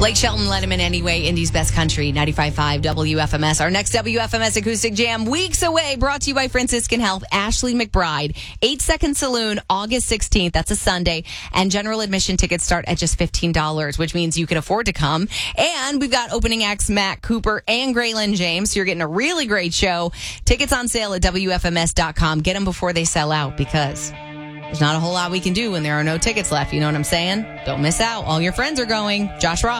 Blake Shelton let him in anyway. Indy's Best Country, 95.5 WFMS. Our next WFMS Acoustic Jam, weeks away, brought to you by Franciscan Health. Ashley McBride, 8 Second Saloon, August 16th. That's a Sunday. And general admission tickets start at just $15, which means you can afford to come. And we've got opening acts Matt Cooper and Graylin James. So you're getting a really great show. Tickets on sale at WFMS.com. Get them before they sell out, because there's not a whole lot we can do when there are no tickets left. You know what I'm saying? Don't miss out. All your friends are going. Josh Ross.